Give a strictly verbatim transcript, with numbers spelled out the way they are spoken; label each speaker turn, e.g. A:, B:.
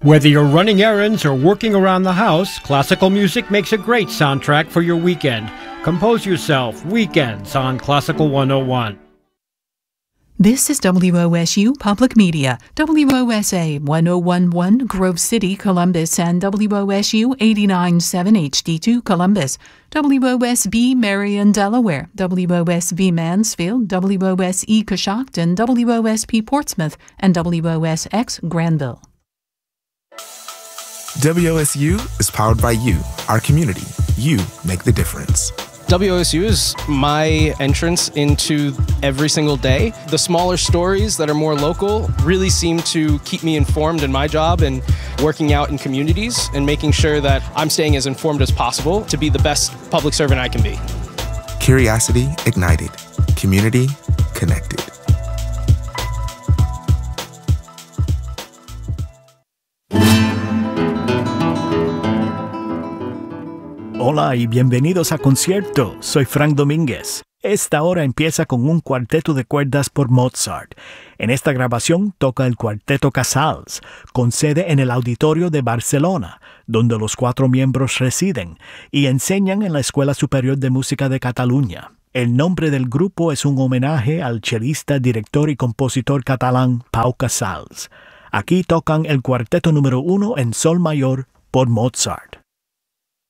A: Whether you're running errands or working around the house, classical music makes a great soundtrack for your weekend. Compose yourself Weekends on Classical one oh one.
B: This is W O S U Public Media, W O S A one oh one point one Grove City, Columbus, and W O S U eighty-nine point seven H D two Columbus, W O S B Marion, Delaware, W O S B Mansfield, W O S E Coshocton, W O S P Portsmouth, and W O S X Granville.
C: W O S U is powered by you, our community. You make the difference.
D: W O S U is my entrance into every single day. The smaller stories that are more local really seem to keep me informed in my job and working out in communities and making sure that I'm staying as informed as possible to be the best public servant I can be.
C: Curiosity ignited. Community connected.
E: Hola y bienvenidos a Concierto. Soy Frank Domínguez. Esta hora empieza con un cuarteto de cuerdas por Mozart. En esta grabación toca el Cuarteto Casals, con sede en el Auditorio de Barcelona, donde los cuatro miembros residen y enseñan en la Escuela Superior de Música de Cataluña. El nombre del grupo es un homenaje al chelista, director y compositor catalán Pau Casals. Aquí tocan el Cuarteto número uno en sol mayor por Mozart.